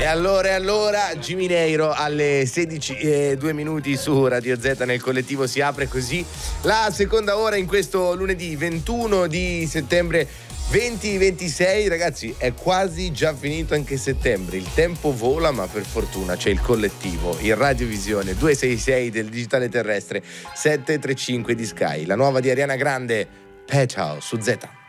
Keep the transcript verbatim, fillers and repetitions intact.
E allora, e allora, Jimmy Neiro alle sedici e due minuti su Radio Z nel collettivo si apre così la seconda ora in questo lunedì ventuno di settembre duemilaventisei. Ragazzi, è quasi già finito anche settembre, il tempo vola, ma per fortuna c'è il collettivo, il Radiovisione duecentosessantasei del digitale terrestre, settecentotrentacinque di Sky, la nuova di Ariana Grande, Patch House su Z.